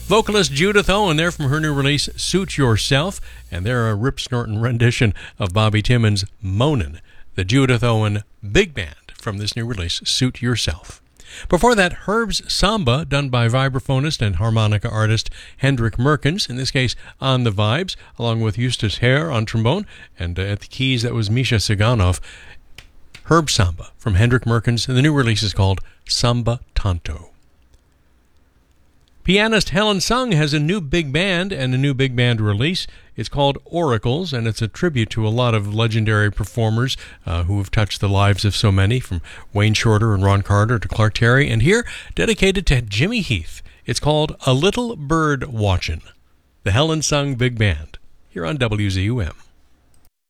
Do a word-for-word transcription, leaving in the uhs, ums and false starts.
Vocalist Judith Owen there from her new release, Suit Yourself, and they're a rip-snorting rendition of Bobby Timmons' Moanin', the Judith Owen Big Band from this new release, Suit Yourself. Before that, Herb's Samba, done by vibraphonist and harmonica artist Hendrik Merkens, in this case on the vibes, along with Eustace Hare on trombone, and uh, at the keys that was Misha Siganov. Herb Samba from Hendrik Merkens, and the new release is called Samba Tanto. Pianist Helen Sung has a new big band and a new big band release. It's called Oracles, and it's a tribute to a lot of legendary performers uh, who have touched the lives of so many, from Wayne Shorter and Ron Carter to Clark Terry, and here, dedicated to Jimmy Heath. It's called A Little Bird Watchin', the Helen Sung Big Band, here on W Z U M.